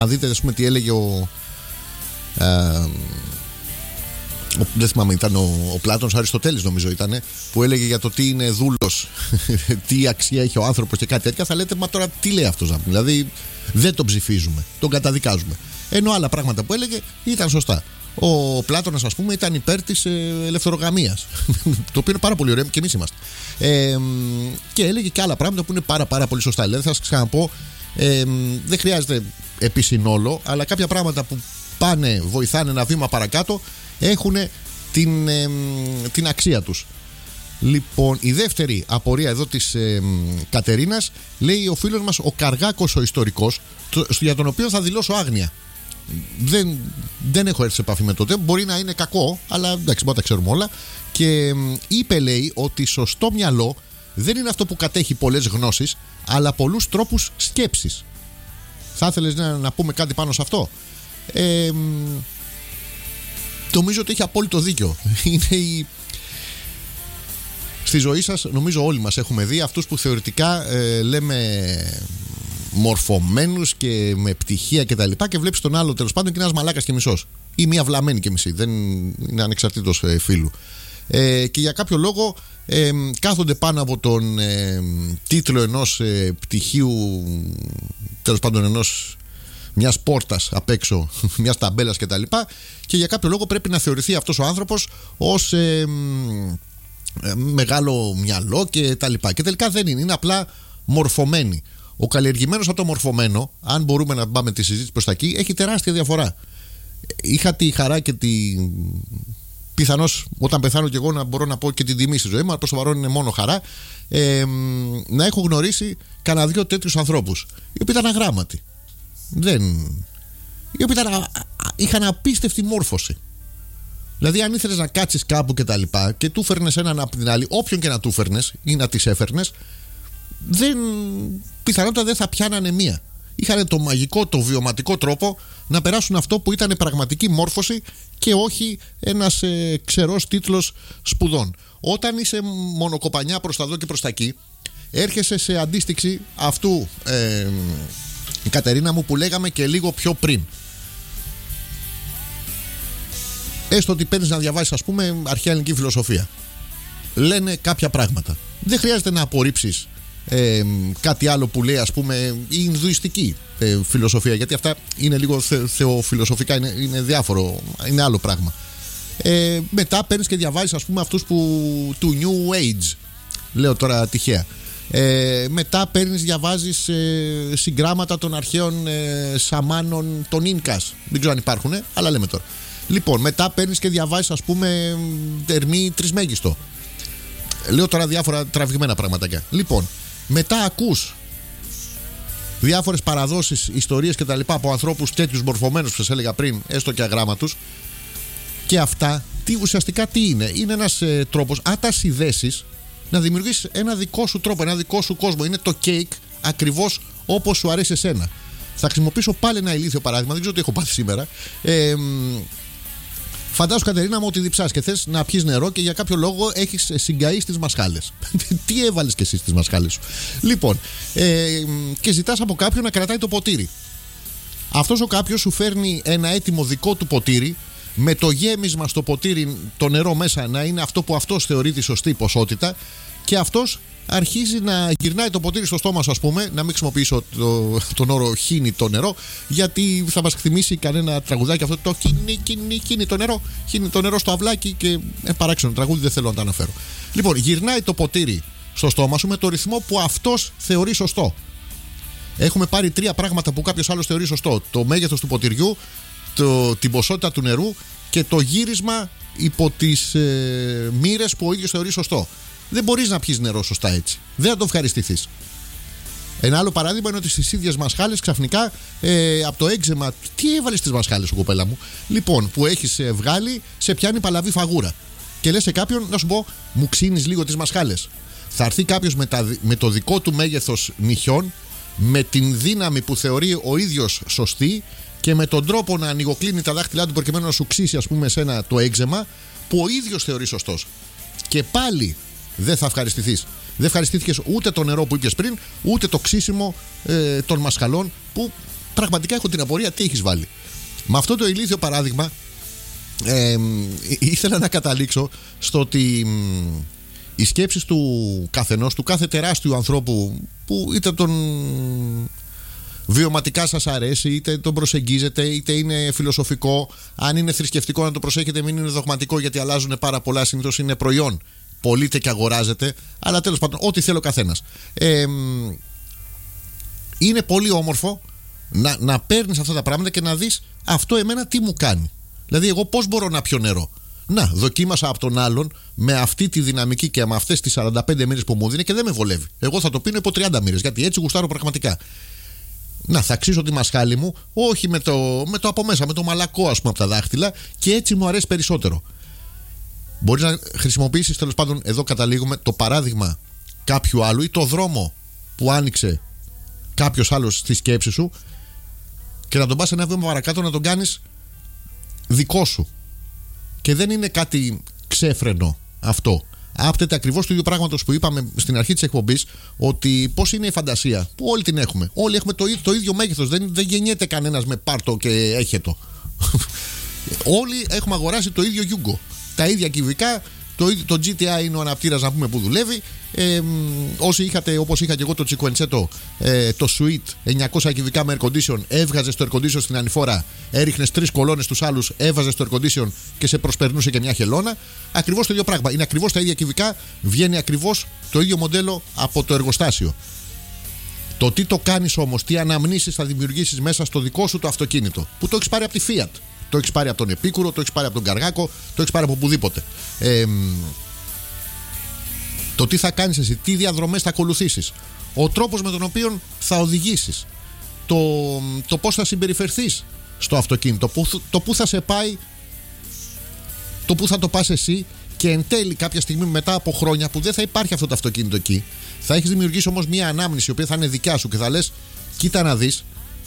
να δείτε, ας πούμε, τι έλεγε δεν θυμάμαι, ήταν ο Πλάτωνος Αριστοτέλης, νομίζω ήταν, που έλεγε για το τι είναι δούλος, τι αξία έχει ο άνθρωπος και κάτι τέτοια. Θα λέτε, μα τώρα τι λέει αυτός? Δηλαδή δεν τον ψηφίζουμε, τον καταδικάζουμε. Ενώ άλλα πράγματα που έλεγε ήταν σωστά. Ο Πλάτωνας, ας πούμε, ήταν υπέρ της ελευθερογαμίας, το οποίο είναι πάρα πολύ ωραίο και εμείς είμαστε. Και έλεγε και άλλα πράγματα που είναι πάρα πολύ σωστά. Δηλαδή, θα σας ξαναπώ, δεν χρειάζεται επί συνόλο, αλλά κάποια πράγματα που πάνε, βοηθάνε ένα βήμα παρακάτω, έχουν την αξία τους. Λοιπόν, η δεύτερη απορία εδώ της Κατερίνας, λέει ο φίλος μας ο Καργάκος ο ιστορικός, για τον οποίο θα δηλώσω άγνοια. Δεν έχω έρθει σε επαφή με τότε. Μπορεί να είναι κακό, αλλά εντάξει, μπορεί να τα ξέρουμε όλα. Και είπε, λέει, ότι σωστό μυαλό δεν είναι αυτό που κατέχει πολλές γνώσεις, αλλά πολλούς τρόπους σκέψης. Θα ήθελες να πούμε κάτι πάνω σε αυτό? Νομίζω ότι έχει απόλυτο δίκιο. Είναι στη ζωή σας, νομίζω όλοι μας έχουμε δει αυτούς που θεωρητικά λέμε μορφωμένους και με πτυχία και τα λοιπά, και βλέπεις τον άλλο τέλος πάντων και είναι ένας μαλάκας και μισός, ή μία βλαμμένη και μισή, δεν είναι ανεξαρτήτως φίλου, και για κάποιο λόγο κάθονται πάνω από τον τίτλο ενός πτυχίου, τέλος πάντων μιας πόρτας απ' έξω, μιας ταμπέλας και τα λοιπά, και για κάποιο λόγο πρέπει να θεωρηθεί αυτός ο άνθρωπος ως μεγάλο μυαλό και τα λοιπά, και τελικά δεν είναι απλά μορφωμένοι. Ο καλλιεργημένος από το μορφωμένο, αν μπορούμε να πάμε τη συζήτηση προς τα εκεί, έχει τεράστια διαφορά. Είχα τη χαρά και πιθανώς όταν πεθάνω κι εγώ να μπορώ να πω και την τιμή στη ζωή μου, αλλά προς το παρόν είναι μόνο χαρά, να έχω γνωρίσει κανένα δύο τέτοιους ανθρώπους, οι οποίοι ήταν αγράμματοι. Οι οποίοι είχαν απίστευτη μόρφωση. Δηλαδή, αν ήθελες να κάτσεις κάπου και τα λοιπά, και του φέρνες έναν από την άλλη, όποιον και να του φέρνες ή να τις έφερνες, πιθανότατα δεν θα πιάνανε μία. Είχαν το μαγικό, το βιωματικό τρόπο να περάσουν αυτό που ήταν πραγματική μόρφωση και όχι ένας ξερός τίτλος σπουδών. Όταν είσαι μονοκοπανιά προς τα δω και προς τα εκεί, έρχεσαι σε αντίστοιξη αυτού, η Κατερίνα μου, που λέγαμε και λίγο πιο πριν. Έστω ότι παίρνεις να διαβάσεις, ας πούμε, αρχαία ελληνική φιλοσοφία. Λένε κάποια πράγματα. Δεν χρειάζεται να απορρίψεις κάτι άλλο που λέει, ας πούμε, η Ινδουιστική φιλοσοφία, γιατί αυτά είναι λίγο θεοφιλοσοφικά, είναι διάφορο, είναι άλλο πράγμα. Μετά παίρνεις και διαβάζεις, ας πούμε, αυτούς του New Age, λέω τώρα τυχαία. Μετά παίρνεις, διαβάζεις συγγράμματα των αρχαίων σαμάνων των Ίνκας. Δεν ξέρω αν υπάρχουν, αλλά λέμε τώρα. Λοιπόν, μετά παίρνεις και διαβάζεις, ας πούμε, Ερμή Τρισμέγιστο. Λέω τώρα διάφορα τραβηγμένα πραγματάκια. Λοιπόν, μετά ακούς διάφορες παραδόσεις, ιστορίες και τα λοιπά από ανθρώπους τέτοιους μορφωμένους που σας έλεγα πριν, έστω και αγράμματους. Και αυτά ουσιαστικά τι είναι? Είναι ένας τρόπος, αν τα συνδέσεις, να δημιουργήσεις ένα δικό σου τρόπο, ένα δικό σου κόσμο. Είναι το κέικ ακριβώς όπως σου αρέσει εσένα. Θα χρησιμοποιήσω πάλι ένα ηλίθιο παράδειγμα, δεν ξέρω τι έχω πάθει σήμερα. Φαντάσου, Κατερίνα μου, ότι διψάς και θες να πιεις νερό και για κάποιο λόγο έχεις συγκαεί στις μασχάλες. Τι έβαλες και εσύ στις μασχάλες σου? Λοιπόν, και ζητάς από κάποιον να κρατάει το ποτήρι. Αυτός ο κάποιος σου φέρνει ένα έτοιμο δικό του ποτήρι, με το γέμισμα στο ποτήρι, το νερό μέσα να είναι αυτό που αυτός θεωρεί τη σωστή ποσότητα, και αυτός αρχίζει να γυρνάει το ποτήρι στο στόμα σου, ας πούμε. Να μην χρησιμοποιήσω τον όρο χύνει το νερό, γιατί θα μας θυμίσει κανένα τραγουδάκι αυτό, το χύνει το νερό. Χύνει το νερό στο αυλάκι, και παράξενο τραγούδι, δεν θέλω να το αναφέρω. Λοιπόν, γυρνάει το ποτήρι στο στόμα σου με το ρυθμό που αυτός θεωρεί σωστό. Έχουμε πάρει τρία πράγματα που κάποιος άλλος θεωρεί σωστό: το μέγεθος του ποτηριού, την ποσότητα του νερού και το γύρισμα υπό τις μοίρες που ο ίδιος θεωρεί σωστό. Δεν μπορείς να πιεις νερό σωστά έτσι. Δεν θα το ευχαριστηθείς. Ένα άλλο παράδειγμα είναι ότι στις ίδιες μασχάλες ξαφνικά από το έξεμα. Τι έβαλες στις μασχάλες σου, κοπέλα μου? Λοιπόν, που έχεις βγάλει, σε πιάνει παλαβή φαγούρα. Και λες σε κάποιον, να σου πω, μου ξύνεις λίγο τις μασχάλες. Θα έρθει κάποιος με το δικό του μέγεθος νυχιών, με την δύναμη που θεωρεί ο ίδιος σωστή, και με τον τρόπο να ανοιγοκλίνει τα δάχτυλά του προκειμένου να σου ξύσει, ας πούμε, σένα το έξεμα που ο ίδιος θεωρεί σωστός. Και πάλι δεν θα ευχαριστηθείς. Δεν ευχαριστήθηκες ούτε το νερό που είπες πριν, ούτε το ξύσιμο των μασχαλών, που πραγματικά έχω την απορία τι έχεις βάλει. Με αυτό το ηλίθιο παράδειγμα ήθελα να καταλήξω στο ότι οι σκέψεις του καθενός, του κάθε τεράστιου ανθρώπου που είτε τον βιωματικά σας αρέσει, είτε τον προσεγγίζετε, είτε είναι φιλοσοφικό, αν είναι θρησκευτικό να το προσέχετε, μην είναι δογματικό, γιατί αλλάζουν πάρα πολλά, συνήθως είναι προϊόν, πωλείται και αγοράζεται, αλλά τέλος πάντων ό,τι θέλει ο καθένας. Είναι πολύ όμορφο να παίρνεις αυτά τα πράγματα και να δεις αυτό εμένα τι μου κάνει. Δηλαδή εγώ πώς μπορώ να πιω νερό. Να, δοκίμασα από τον άλλον με αυτή τη δυναμική και με αυτές τις 45 μοίρες που μου δίνει και δεν με βολεύει. Εγώ θα το πίνω υπό 30 μοίρες, γιατί έτσι γουστάρω πραγματικά. Να, θα ξύσω τη μασχάλη μου, όχι με το από μέσα, με το μαλακό, ας πούμε, από τα δάχτυλα, και έτσι μου αρέσει περισσότερο. Μπορείς να χρησιμοποιήσεις, τέλος πάντων, εδώ καταλήγουμε, το παράδειγμα κάποιου άλλου ή το δρόμο που άνοιξε κάποιος άλλος στη σκέψη σου και να τον πας ένα βήμα παρακάτω, να τον κάνεις δικό σου. Και δεν είναι κάτι ξέφρενο αυτό. Άπτεται ακριβώς του ίδιου πράγματος που είπαμε στην αρχή της εκπομπής, ότι πώς είναι η φαντασία, που όλοι την έχουμε. Όλοι έχουμε το ίδιο μέγεθος. Δεν γεννιέται κανένας με πάρτο και έχετο. Όλοι έχουμε αγοράσει το ίδιο Yugo. Τα ίδια κυβικά. Το GTI είναι ο αναπτήρας, να πούμε, που δουλεύει. Όσοι είχατε, όπως είχα και εγώ, το Cinquecento, το Suite 900 κυβικά με air condition, έβγαζες το air condition στην ανηφόρα, έριχνες 3 κολόνες στους άλλους, έβαζες το air condition και σε προσπερνούσε και μια χελώνα. Ακριβώς το ίδιο πράγμα. Είναι ακριβώς τα ίδια κυβικά, βγαίνει ακριβώς το ίδιο μοντέλο από το εργοστάσιο. Το τι το κάνεις όμως, τι αναμνήσεις θα δημιουργήσεις μέσα στο δικό σου το αυτοκίνητο, που το έχεις πάρει από τη Fiat. Το έχεις πάρει από τον Επίκουρο, το έχεις πάρει από τον Καργάκο, το έχεις πάρει από οπουδήποτε. Το τι θα κάνεις εσύ, τι διαδρομές θα ακολουθήσεις, ο τρόπος με τον οποίο θα οδηγήσεις, το πώς θα συμπεριφερθείς στο αυτοκίνητο, το που θα σε πάει, το που θα το πας εσύ, και εν τέλει κάποια στιγμή μετά από χρόνια που δεν θα υπάρχει αυτό το αυτοκίνητο εκεί, θα έχεις δημιουργήσει όμως μια ανάμνηση η οποία θα είναι δικιά σου και θα λες, κοίτα να δεις,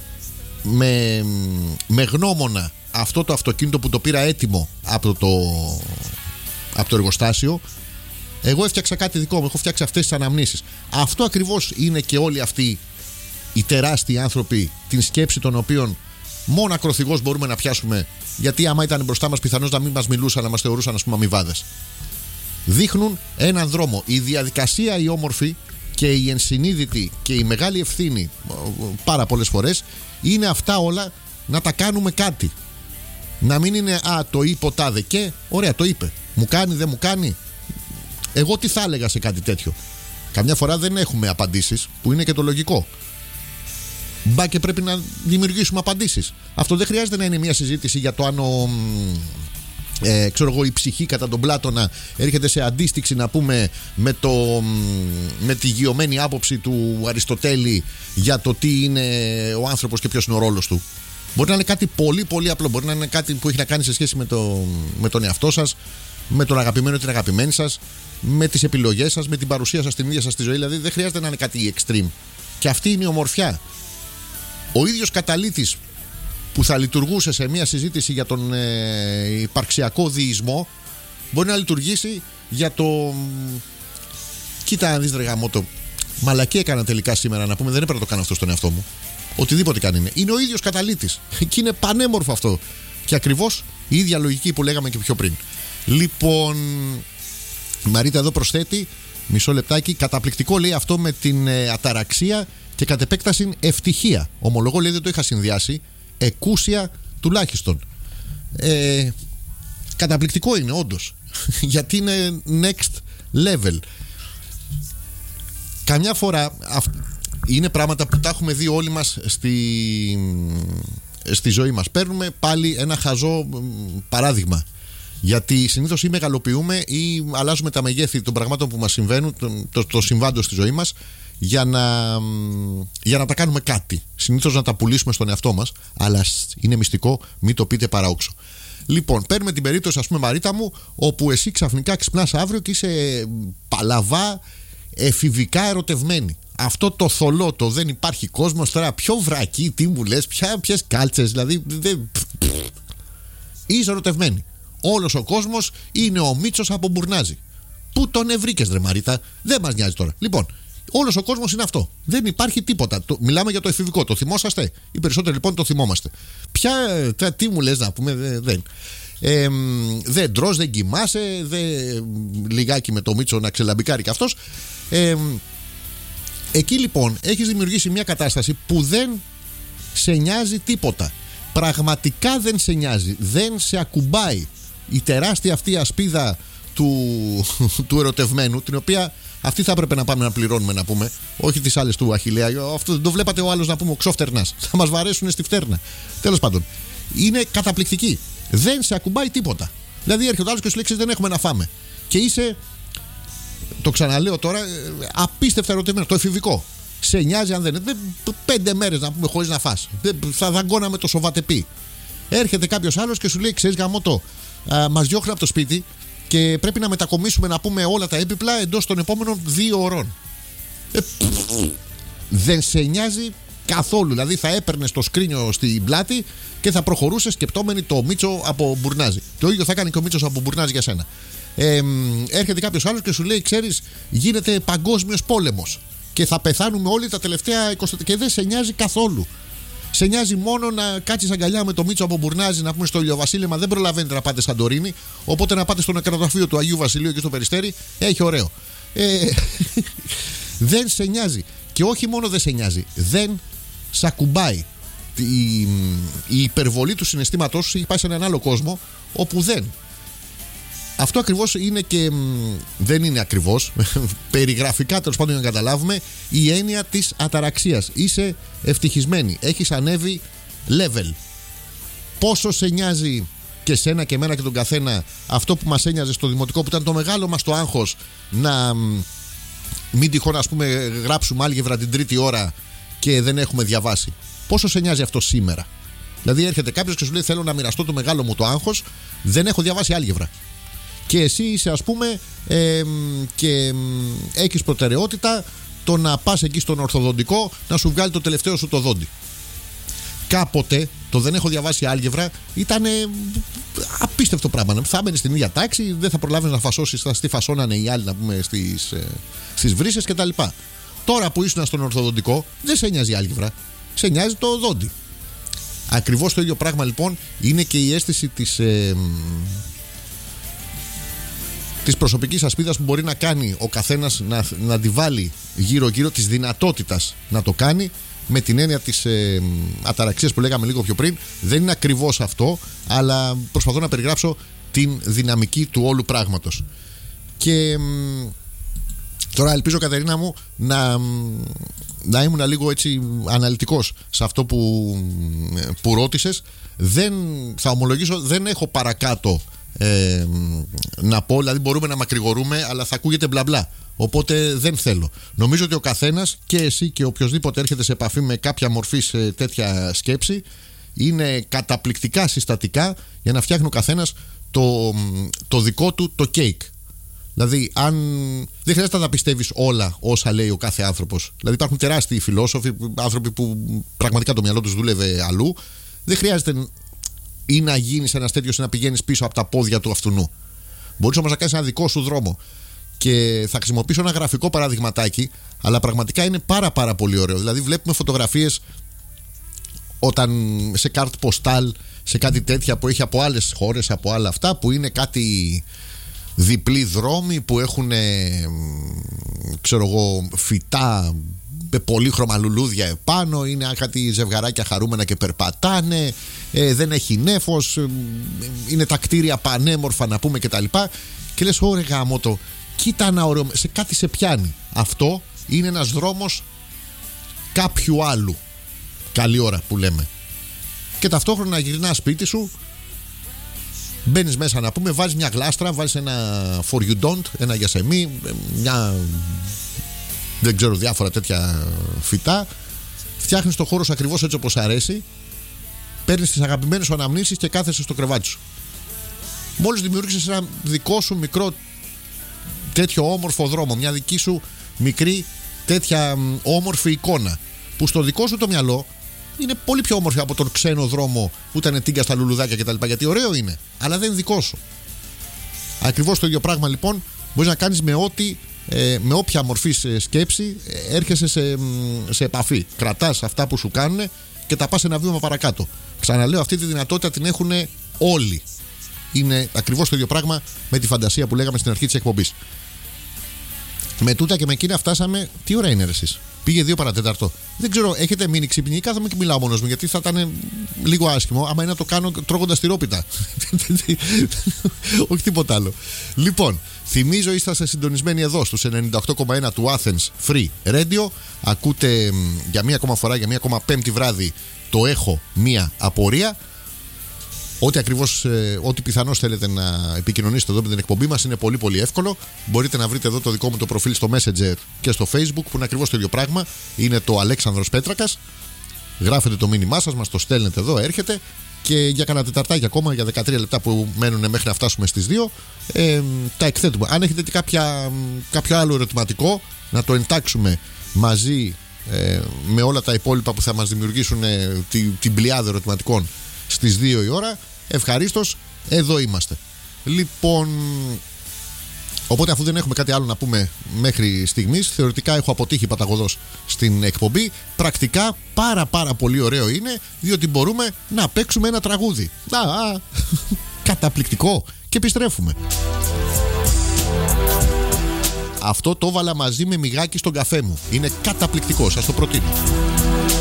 με γνώμονα αυτό το αυτοκίνητο που το πήρα έτοιμο από το εργοστάσιο, εγώ έφτιαξα κάτι δικό μου, έχω φτιάξει αυτές τις αναμνήσεις. Αυτό ακριβώς είναι και όλοι αυτοί οι τεράστιοι άνθρωποι, την σκέψη των οποίων μόνο ακροθυγώς μπορούμε να πιάσουμε, γιατί άμα ήταν μπροστά μας πιθανώς να μην μας μιλούσαν, να μας θεωρούσαν, ας πούμε, αμοιβάδες. Δείχνουν έναν δρόμο. Η διαδικασία η όμορφη και η ενσυνείδητη και η μεγάλη ευθύνη πάρα πολλές φορές είναι αυτά όλα, να τα κάνουμε κάτι. Να μην είναι το είπε ο τάδε και ωραία, το είπε, μου κάνει, δεν μου κάνει. Εγώ τι θα έλεγα σε κάτι τέτοιο. Καμιά φορά δεν έχουμε απαντήσεις, που είναι και το λογικό. Μπα και πρέπει να δημιουργήσουμε απαντήσεις. Αυτό δεν χρειάζεται να είναι μια συζήτηση για το αν ξέρω εγώ, η ψυχή κατά τον Πλάτωνα έρχεται σε αντίστοιξη, να πούμε, με τη γειωμένη άποψη του Αριστοτέλη για το τι είναι ο άνθρωπος και ποιος είναι ο ρόλος του. Μπορεί να είναι κάτι πολύ πολύ απλό. Μπορεί να είναι κάτι που έχει να κάνει σε σχέση με τον εαυτό σας, με τον αγαπημένο ή την αγαπημένη σας, με τις επιλογές σας, με την παρουσία σας στην ίδια σας τη ζωή. Δηλαδή δεν χρειάζεται να είναι κάτι extreme. Και αυτή είναι η ομορφιά. Ο ίδιος καταλύτης που θα λειτουργούσε σε μια συζήτηση για τον υπαρξιακό δεϊσμό μπορεί να λειτουργήσει για το κοίτα να δεις, ρε γαμώτο, μαλακή έκανα τελικά σήμερα, να πούμε, δεν έπρεπε να το κάνω αυτό στον εαυτό μου. Οτιδήποτε καν είναι. Είναι ο ίδιος καταλύτης. Και είναι πανέμορφο αυτό. Και ακριβώς η ίδια λογική που λέγαμε και πιο πριν. Λοιπόν, η Μαρίτα εδώ προσθέτει, μισό λεπτάκι, καταπληκτικό λέει αυτό με την αταραξία και κατ' επέκταση ευτυχία. Ομολογώ, λέει, δεν το είχα συνδυάσει. Εκούσια τουλάχιστον. Καταπληκτικό είναι όντως. Γιατί είναι next level. Καμιά φορά είναι πράγματα που τα έχουμε δει όλοι μας στη ζωή μας. Παίρνουμε πάλι ένα χαζό παράδειγμα. Γιατί συνήθως ή μεγαλοποιούμε ή αλλάζουμε τα μεγέθη των πραγμάτων που μας συμβαίνουν, το συμβάντο στη ζωή μας, για να τα κάνουμε κάτι. Συνήθως να τα πουλήσουμε στον εαυτό μας, αλλά είναι μυστικό, μην το πείτε παραόξω. Λοιπόν, παίρνουμε την περίπτωση, ας πούμε, Μαρίτα μου, όπου εσύ ξαφνικά ξυπνάς αύριο και είσαι παλαβά, εφηβικά ερωτευμένη. Αυτό το θολό, το δεν υπάρχει κόσμος, τώρα πιο βρακή, τι μου λες, ποιες κάλτσες, δηλαδή είσαι ερωτευμένη. Όλος ο κόσμος είναι ο Μίτσος από Μπουρνάζι. Πού τον ευρήκες, ρε Μαρίτα, δεν μας νοιάζει τώρα. Λοιπόν, Όλος ο κόσμος είναι αυτό. Δεν υπάρχει τίποτα. Μιλάμε για το εφηβικό. Το θυμόσαστε? Οι περισσότεροι λοιπόν το θυμόμαστε. Τι μου λες να πούμε, δεν. Δεν τρως, δεν κοιμάσαι, λιγάκι με το Μίτσο να ξελαμπικάρει κι αυτός. Εκεί λοιπόν έχεις δημιουργήσει μια κατάσταση που δεν σε νοιάζει τίποτα. Πραγματικά δεν σε νοιάζει. Δεν σε ακουμπάει η τεράστια αυτή ασπίδα του ερωτευμένου, την οποία αυτή θα έπρεπε να πάμε να πληρώνουμε, να πούμε. Όχι τις άλλες του Αχιλλέα. Αυτό δεν το βλέπατε ο άλλος, να πούμε, ο ξόφτερνας. Θα μας βαρέσουν στη φτέρνα. Τέλος πάντων. Είναι καταπληκτική. Δεν σε ακουμπάει τίποτα. Δηλαδή έρχεται ο άλλος και σου λέει: δεν έχουμε να φάμε. Και είσαι, το ξαναλέω τώρα, απίστευτα ερωτευμένο. Το εφηβικό. Σε νοιάζει αν δεν είναι. 5 μέρες να πούμε χωρίς να φας. Θα δαγκώναμε το σοβατεπί. Έρχεται κάποιος άλλος και σου λέει: ξέρεις γαμώτο, μας διώχνουν από το σπίτι και πρέπει να μετακομίσουμε, να πούμε, όλα τα έπιπλα εντός των επόμενων 2 ωρών. Δεν σε νοιάζει καθόλου. Δηλαδή θα έπαιρνες το σκρίνιο στην πλάτη και θα προχωρούσες σκεπτόμενοι το Μίτσο από Μπουρνάζι. Το ίδιο θα κάνει και ο Μίτσος από Μπουρνάζι για σένα. Έρχεται κάποιος άλλος και σου λέει: ξέρεις, γίνεται παγκόσμιος πόλεμος και θα πεθάνουμε όλοι τα τελευταία 20. Και δεν σε νοιάζει καθόλου. Σε νοιάζει μόνο να κάτσεις αγκαλιά με το Μίτσο από Μπουρνάζι, να πούμε, στο ηλιοβασίλεμα. Δεν προλαβαίνετε να πάτε Σαντορίνη. Οπότε να πάτε στο νεκροταφείο του Αγίου Βασιλείου και στο Περιστέρι. Έχει ωραίο. Δεν σε νοιάζει. Και όχι μόνο δεν σε νοιάζει, δεν σ' ακουμπάει. Η υπερβολή του συναισθήματός σου έχει πάει σε έναν άλλο κόσμο όπου δεν. Αυτό ακριβώς είναι και δεν είναι ακριβώς. Περιγραφικά, τέλος πάντων, για να καταλάβουμε, η έννοια της αταραξίας. Είσαι ευτυχισμένη. Έχεις ανέβει level. Πόσο σε νοιάζει και σένα και εμένα και τον καθένα αυτό που μας ένοιαζε στο δημοτικό, που ήταν το μεγάλο μας το άγχος, να μην τυχόν, ας πούμε, γράψουμε άλγευρα την 3η ώρα και δεν έχουμε διαβάσει. Πόσο σε νοιάζει αυτό σήμερα? Δηλαδή έρχεται κάποιος και σου λέει: θέλω να μοιραστώ το μεγάλο μου το άγχος, δεν έχω διαβάσει άλγευρα. Και εσύ είσαι, ας πούμε, και έχεις προτεραιότητα το να πας εκεί στον ορθοδοντικό να σου βγάλει το τελευταίο σου το δόντι. Κάποτε το δεν έχω διαβάσει άλγευρα ήταν απίστευτο πράγμα. Θα έμενες στην ίδια τάξη, δεν θα προλάβεις να φασώσεις, θα στη φασώνανε οι άλλοι, να πούμε, στις βρύσες κτλ. Τώρα που ήσουν στον ορθοδοντικό, δεν σε νοιάζει η άλγευρα, σε νοιάζει το δόντι. Ακριβώς το ίδιο πράγμα λοιπόν είναι και η αίσθηση της προσωπικής ασπίδας που μπορεί να κάνει ο καθένας, να τη βάλει γύρω-γύρω, της δυνατότητας να το κάνει, με την έννοια της αταραξίας που λέγαμε λίγο πιο πριν. Δεν είναι ακριβώς αυτό, αλλά προσπαθώ να περιγράψω την δυναμική του όλου πράγματος. Και τώρα ελπίζω, Κατερίνα μου, να ήμουν λίγο έτσι αναλυτικός σε αυτό που ρώτησες. Θα ομολογήσω, δεν έχω παρακάτω να πω, δηλαδή μπορούμε να μακρηγορούμε, αλλά θα ακούγεται μπλα μπλα. Οπότε δεν θέλω. Νομίζω ότι ο καθένας, και εσύ και οποιοδήποτε έρχεται σε επαφή με κάποια μορφή σε τέτοια σκέψη, είναι καταπληκτικά συστατικά για να φτιάχνει ο καθένας το δικό του το κέικ. Δηλαδή, δεν χρειάζεται να τα πιστεύεις όλα όσα λέει ο κάθε άνθρωπος. Δηλαδή, υπάρχουν τεράστιοι φιλόσοφοι, άνθρωποι που πραγματικά το μυαλό τους δούλευε αλλού. Δεν χρειάζεται ή να γίνεις ένας τέτοιος ή να πηγαίνεις πίσω από τα πόδια του αυτουνού. Μπορείς όμως να κάνεις ένα δικό σου δρόμο. Και θα χρησιμοποιήσω ένα γραφικό παραδειγματάκι, αλλά πραγματικά είναι πάρα πολύ ωραίο. Δηλαδή, βλέπουμε φωτογραφίες όταν σε κάρτ ποστάλ, σε κάτι τέτοια που έχει από άλλες χώρες, από άλλα αυτά, που είναι κάτι διπλοί δρόμοι που έχουν, ξέρω εγώ, φυτά με πολύχρωμα λουλούδια επάνω, είναι κάτι ζευγαράκια χαρούμενα και περπατάνε, δεν έχει νέφος, είναι τα κτίρια πανέμορφα, να πούμε, κτλ. Και λες: ωραία γάμοτο, κοίτα ένα ωραίο, σε κάτι σε πιάνει. Αυτό είναι ένας δρόμος κάποιου άλλου. Καλή ώρα που λέμε. Και ταυτόχρονα γυρνάς σπίτι σου, μπαίνεις μέσα, να πούμε, βάζεις μια γλάστρα, βάζεις ένα for you don't, ένα γιασεμί, μια, δεν ξέρω, διάφορα τέτοια φυτά. Φτιάχνεις το χώρο σου ακριβώς έτσι όπως αρέσει. Παίρνεις τις αγαπημένες σου αναμνήσεις και κάθεσαι στο κρεβάτι σου. Μόλις δημιούργησες ένα δικό σου μικρό τέτοιο όμορφο δρόμο, μια δική σου μικρή τέτοια όμορφη εικόνα, που στο δικό σου το μυαλό είναι πολύ πιο όμορφη από τον ξένο δρόμο που ήταν τίγκα στα λουλουδάκια κτλ. Γιατί ωραίο είναι, αλλά δεν είναι δικό σου. Ακριβώς το ίδιο πράγμα λοιπόν μπορείς να κάνεις με ό,τι με όποια μορφή σκέψη έρχεσαι σε επαφή. Κρατάς αυτά που σου κάνουν και τα πας ένα βήμα παρακάτω. Ξαναλέω, αυτή τη δυνατότητα την έχουν όλοι. Είναι ακριβώς το ίδιο πράγμα με τη φαντασία που λέγαμε στην αρχή της εκπομπής. Με τούτα και με εκείνα φτάσαμε. Τι ώρα είναι εσείς? Πήγε 2 παρατέταρτο. Δεν ξέρω, έχετε μείνει ξυπνοί? Κάθομαι και μιλάω μόνος μου, γιατί θα ήταν λίγο άσχημο άμα είναι να το κάνω τρώγοντας τυρόπιτα. Όχι τίποτα άλλο. Λοιπόν, θυμίζω, είσαστε συντονισμένοι εδώ στους 98,1 του Athens Free Radio. Ακούτε για μία ακόμα φορά, για μία ακόμα πέμπτη βράδυ, το έχω μία απορία. Ό,τι πιθανώς θέλετε να επικοινωνήσετε εδώ με την εκπομπή μας είναι πολύ πολύ εύκολο. Μπορείτε να βρείτε εδώ το δικό μου το προφίλ στο Messenger και στο Facebook, που είναι ακριβώς το ίδιο πράγμα. Είναι το Αλέξανδρος Πέτρακας. Γράφετε το μήνυμά σας, μας το στέλνετε εδώ, έρχεται. Και για κανένα τεταρτάκι ακόμα, για 13 λεπτά που μένουν μέχρι να φτάσουμε στις 2, τα εκθέτουμε. Αν έχετε κάποιο άλλο ερωτηματικό, να το εντάξουμε μαζί με όλα τα υπόλοιπα που θα μας δημιουργήσουν την πλειάδα ερωτηματικών στις 2 η ώρα, ευχαρίστως, εδώ είμαστε. Λοιπόν, οπότε αφού δεν έχουμε κάτι άλλο να πούμε μέχρι στιγμής, θεωρητικά έχω αποτύχει παταγωδός στην εκπομπή. Πρακτικά πάρα πολύ ωραίο είναι, διότι μπορούμε να παίξουμε ένα τραγούδι. Καταπληκτικό. Και επιστρέφουμε. Αυτό το έβαλα μαζί με μυγάκι στον καφέ μου. Είναι καταπληκτικό, σας το προτείνω.